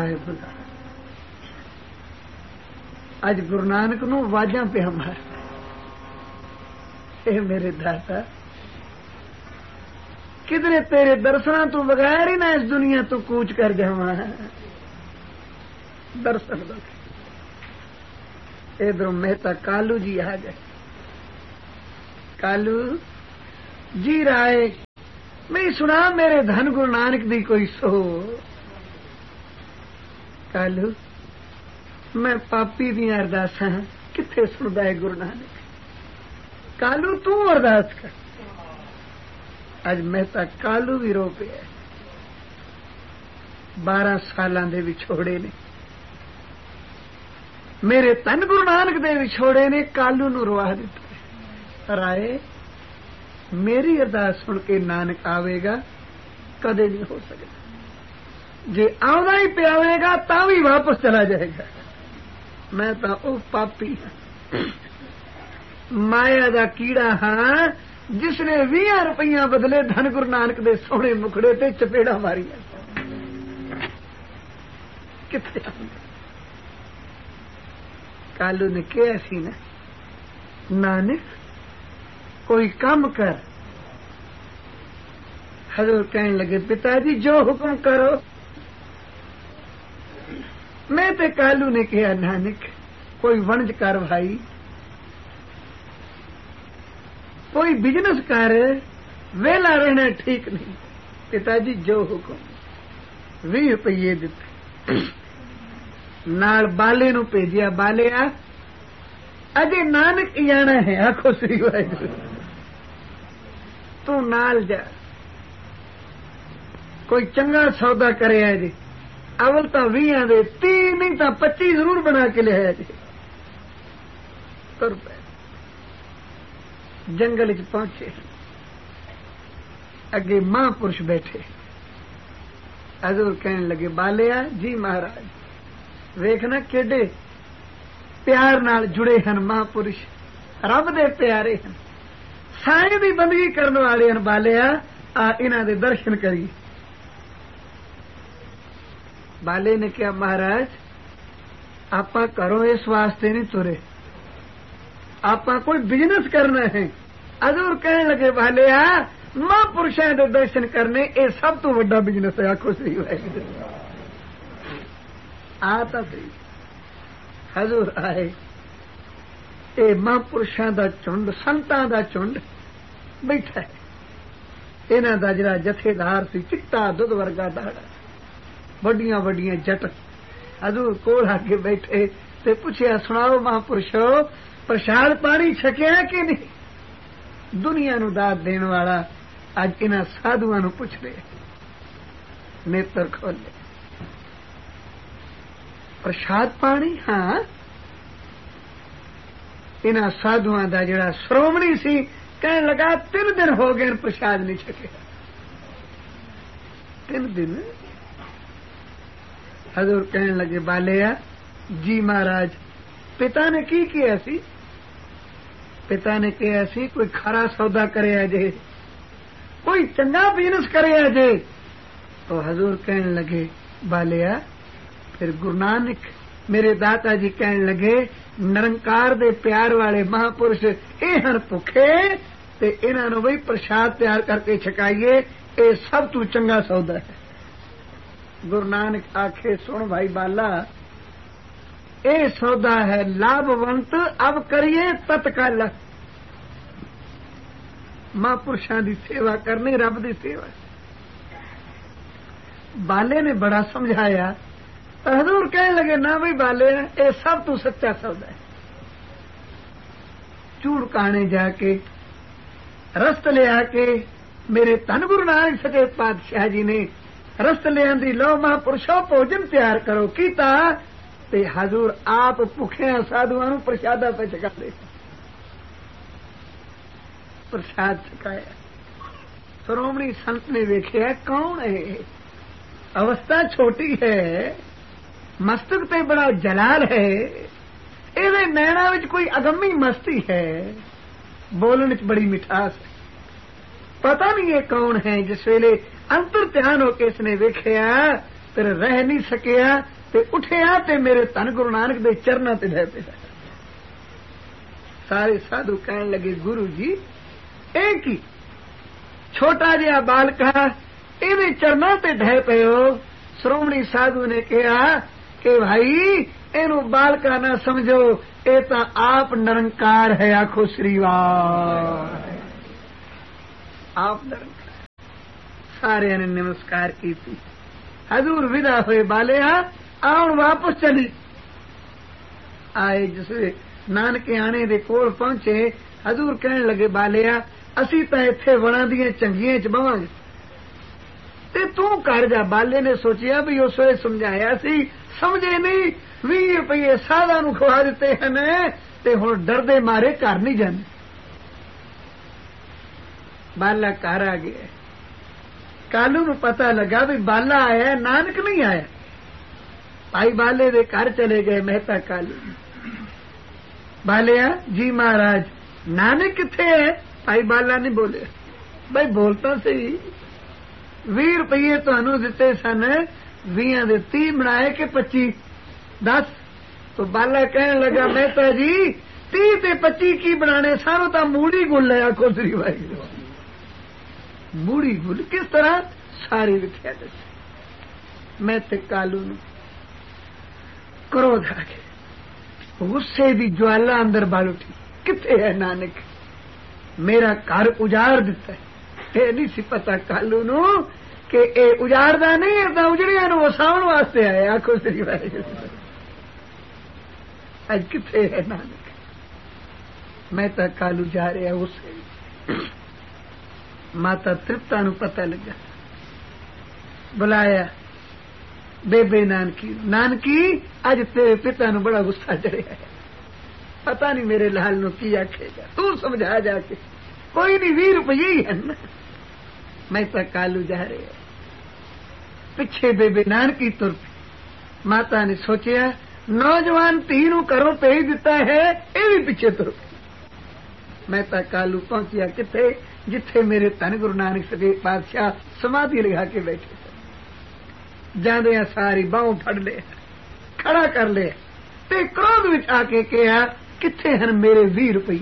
है बुला। अज गुरु नानक नूं वाजां पिया मार, ए मेरे दाता किधरे तेरे दर्शना तू बगैर ही ना इस दुनिया तो कूच कर जावा। दर्शन दो। इधरों मेहता कालू जी आ गए। कालू जी राय मैं सुना मेरे धन गुरु नानक दी कोई सो। कालू मैं पापी दी अरदासां किथे सुनदा है गुरु नानक। कालू तू अरदास कर। अज मेहता कालू भी रो पिया। 12 सालां दे विछोड़े ने मेरे धन गुरु नानक दे विछोड़े ने कालू नूं रोआ दिता। राय मेरी अरदास सुन के नानक आवेगा कदे नहीं हो सकता। जे आउंदा ही पियावेगा तां भी वापस चला जाएगा। मैं तां ओ पापी हां, माया दा कीड़ा हां जिसने 20 रुपया बदले धन गुरु नानक दे सोहणे मुखड़े ते चपेड़ा मारिया। किथे कालू ने कहा सी ना नानक कोई काम कर। हजूर कहने लगे पिताजी जो हुक्म करो। मैं ते कालू ने कहा नानक कोई वणज कर भाई, कोई बिजनेस कर, वेला रहना ठीक नहीं। पिताजी जो हुक्म। 20 रुपये दिते नाल बाले नूं भेजिया। बाले आ अजे नानक जाना है। आखो श्री वाहिगुरू तू नाल जा कोई चंगा सौदा करे जी। अवल तो 20 दे 30 नहीं तो 25 जरूर बना के लिया जी। तुर पे जंगल च पहुंचे। अगे महापुरुष बैठे। हजूर कहने लगे बालिया जी महाराज वेखना केडे प्यार नाल जुड़े हैं महापुरुष, रब दे प्यारे हैं, साईं दी बंदगी करने वाले हैं। बालिया आ इन्हां दे दर्शन करिए। बाले ने कहा महाराज आपां घरों इस वास्ते नहीं तुरे, आपां कोई बिजनेस करना है। हजूर कहने लगे बालिया महापुरुषों के दर्शन करने ये सब तो बड़ा बिजनेस है। आखो सही वाहिगुरू आ तो सही। हजूर आए ये महापुरुषों का झुंड संतां का झुंड बैठा है। इन्हां दा जिहड़ा जथेदार सी चिट्टा दुध वर्गा दाड़ा, वड्डियां वड्डियां जट। हजूर कोल आके बैठे ते पुछया सुनाओ महापुरुषो प्रसाद पानी छकिया कि नहीं। दुनिया नूं दात देण वाला अज इन्हां साधुआं नूं पुछ रहे। नेत्र खोले प्रसाद पानी। हाँ इन्हां साधुआं दा जिहड़ा श्रोमणी सी कहने लगा 3 दिन हो गए प्रसाद नहीं छके। 3 दिन। हजूर कहने लगे बालिया जी महाराज पिता ने की किया सी। पिता ने कहा सी कोई खरा सौदा करे जे, कोई चंगा बिजनेस करे जे। तो हजूर कहने लगे बालिया फिर गुरु नानक मेरे दाता जी कहने लगे निरंकार दे प्यार वाले महापुरुष ये हन भुखे ते इन्हां नूं वही प्रसाद तैयार करके छकाइए, ये सब तू चंगा सौदा है। गुरु नानक आखे सुन भाई बाला ये सौदा है लाभवंत, अब करिए तत्काल। महापुरुषों की सेवा करनी रब की सेवा। बाले ने बड़ा समझाया। हजूर कहने लगे ना भाई बाले ये सब तू सच्चा सौदा है। चूड़ काने जाके रस्त ले आके मेरे धन गुरु नानक सचे पातशाह जी ने रस्त ले आंदी। लो महापुरुषो भोजन तैयार करो कीता ते हजूर आप भुखिया साधुआं नूं प्रसादा पे छका दे। प्रसाद छकाया। श्रोमणी संत ने वेख्या कौन है, अवस्था छोटी है, मस्तक पे बड़ा जलाल है, इहदे नैणा विच कोई अगम्मी मस्ती है, बोलने च बड़ी मिठास है। पता नहीं ये कौन है। जिस वेले अंतर ध्यान होके इसने वेख्या फिर रह नहीं सकिया। ते उठिया ते मेरे धन गुरु नानक दे चरनां ते ढह पिया। सारे साधु कहन लगे गुरु जी एक ही छोटा जिहा बालका इहदे चरनां ते ढह पियो। श्रोमणी साधु ने कहा कि भाई इहनूं बालका ना समझो, ये तां आप निरंकार है। आखो श्री वाह। आप निरंकार। सारे ने नमस्कार की। हजूर विदा हुए। बालिया आउण वापस चली आए। जिस नानके आने दे कोल पहुंचे हजूर कहन लगे बालिया असी तां इत्थे वणां दियां चंगियां च बवांगे ते तू घर जा। बाले ने सोचिया भी उस वे समझाया सी, समझे नहीं। 20 रुपये साधा नूं खवा दिते हन ते हुण डरदे मारे घर नहीं जांदे। बाला घर आ गया। कालू नूं पता लगा भी बाला आया, नानक नहीं आया। भाई बाले दे घर चले गए मेहता कालू। बालिया जी महाराज नानक किथे है? भाई बाला नहीं बोले। भाई बोलता सही, 20 रुपये तुहानू दिते सन, 20 दे 30 बनाए कि 25 10। तो बाला कहने लगा मेहता जी 30 ते 25 की बनाने, सानू तां मूड़ी गुल है। आखो श्री भाई मूड़ी गुल किस तरह? सारी विख्या दस। मैं ते कालू नूं क्रोध आ गया, गुस्से दी ज्वाला अंदर बल उठी। किथे है नानक? मेरा घर उजाड़ दिता है। ये नहीं सी पता कालू नूं कि ए उजाड़दा नहीं है, तां उजड़ियां नूं वसाउण वास्ते आया। आखो श्री भाई अज किथे है नानक? मैं तां कालू जा रहा गुस्से। माता तृप्ता नूं पता लगा, बुलाया बेबे नानकी। नानकी अज तेरे पिता नूं बड़ा गुस्सा चढ़िया है, पता नहीं मेरे लाल नूं की आखेगा, तू समझा जाके। कोई नहीं 20 रुपये ही है ना। मैं तो कालू जा रहे। पिछे बेबे नानकी तुर पई। माता ने सोचिया नौजवान धी नूं घरों भेज दिता है, ये भी पिछे तुर पई। मैं तो कालू पहुंचिया किथे? जिथे मेरे धन गुरु नानक सगे पातशाह समाधि लगा के बैठे थे। जांदे सारी बाहों फड़ ले, खड़ा कर ले ते क्रोध विच आके कहा किथे हन मेरे 20 रुपये?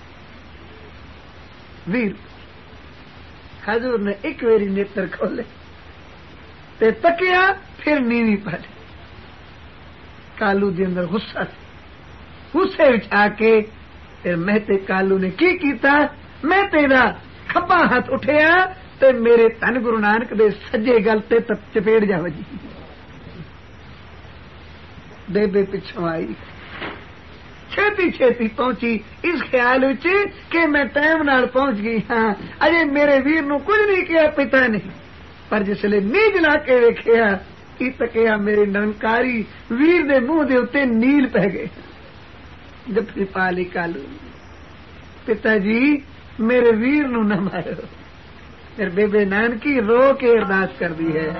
20। हजूर ने एक वेरी नेत्र खोले ते तकिया, फिर नीवी पड़। कालू दे अंदर गुस्सा सी। गुस्से विच आके फिर मैं ते कालू ने की कीता? मैं तेरा खब्बा हाथ उठिया ते मेरे धन गुरु नानक दे सज्जे गल ते चपेड़ जा वजी। बेबे पिछों आई, छेती छेती पहुंची इस ख्याल विच कि मैं टाइम नाल पहुंच गई हाँ। अजे मेरे वीर नूं कुछ नहीं किया पिता ने, पर जिसले नीज ला के वेखिया की तकिया मेरे निरंकारी वीर दे मुंह दे उत्ते नील पै गए। जफ्फी पा ली कालू। पिता जी मेरे वीर नूं न मारो। फिर बेबे नानकी रो के अरदास कर दी है।